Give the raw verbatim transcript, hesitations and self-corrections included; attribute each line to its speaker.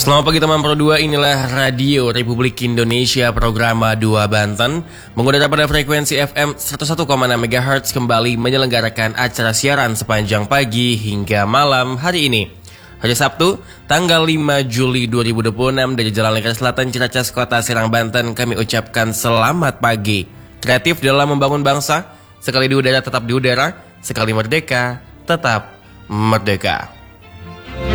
Speaker 1: Selamat pagi teman Pro dua, inilah Radio Republik Indonesia program dua Banten mengudara pada frekuensi F M seratus satu koma enam megahertz kembali menyelenggarakan acara siaran sepanjang pagi hingga malam hari ini. Hari Sabtu, tanggal lima Juli dua ribu dua puluh enam dari Jalan Lingkar Selatan Ciracas, Kota Serang, Banten, kami ucapkan selamat pagi. Kreatif dalam membangun bangsa, sekali di udara tetap di udara, sekali merdeka tetap merdeka.